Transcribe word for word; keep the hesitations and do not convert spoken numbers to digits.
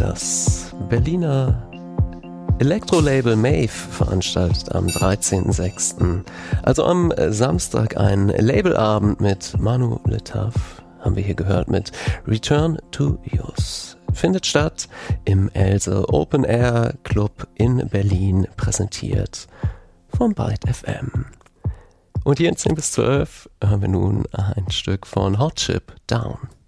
Das Berliner Elektrolabel Maeve veranstaltet am dreizehnten sechsten, also am Samstag, einen Labelabend mit Manu Letav, haben wir hier gehört, mit Return to Yours. Findet statt im Else Open Air Club in Berlin, präsentiert vom Byte F M. Und hier in zehn bis zwölf hören wir nun ein Stück von Hot Chip Down.